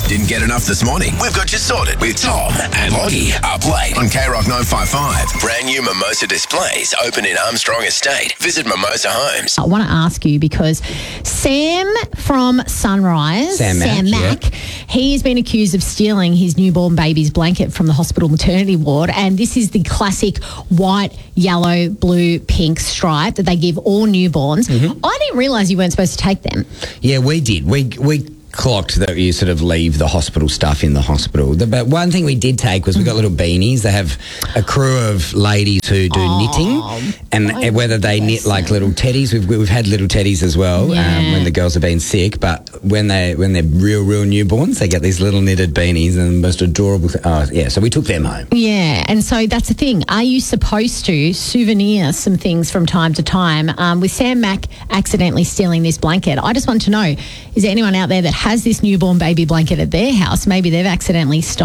Didn't get enough this morning? We've got you sorted with Tom and Lottie up late on K-Rock 955. Brand new Mimosa displays open in Armstrong Estate. Visit Mimosa Homes. I want to ask you because Sam from Sunrise, Sam Mack, he has been accused of stealing his newborn baby's blanket from the hospital maternity ward, and this is the classic white, yellow, blue, pink stripe that they give all newborns. I didn't realise you weren't supposed to take them. Yeah, we did. We clocked that you sort of leave the hospital stuff in the hospital. But one thing we did take was we got little beanies. They have a crew of ladies who do knitting, and whether they knit like little teddies. We've had little teddies as well when the girls have been sick. But when they're real newborns, they get these little knitted beanies and the most adorable. So we took them home. Yeah, and so that's the thing. Are you supposed to souvenir some things from time to time? With Sam Mack accidentally stealing this blanket, I just want to know, is there anyone out there that has this newborn baby blanket at their house? Maybe they've accidentally stolen